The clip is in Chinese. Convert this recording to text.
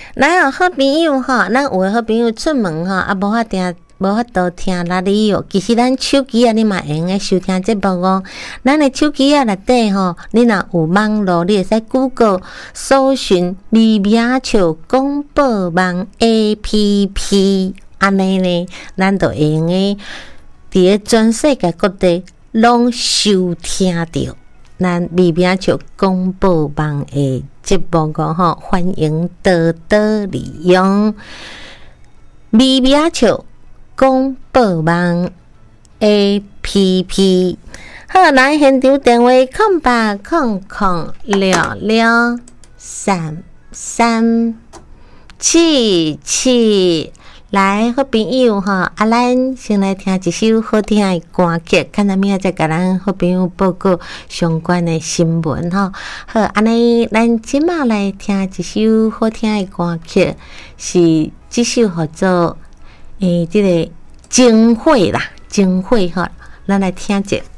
咱有好朋友吼，咱有诶好朋友出门吼，无法度听哪里哦。其实咱手机啊，你嘛会用诶收听节目哦。咱诶手机啊内底吼，你若有网络，你会使 Google 搜寻微名笑广播网 APP， 安尼呢，咱就会用诶伫咧全世界各地拢收听到咱微名笑广播网诶节目个吼，欢迎多多利用微名笑广播网 APP。 好，咱现场电话0800663377。来，好朋友吼，咱先来听一首好听的歌曲，看咱明仔再甲咱好朋友报告相关的新闻吼。好，安尼咱即马来听一首好听的歌曲，是即首叫做即个情会啦，情会吼，咱来听者。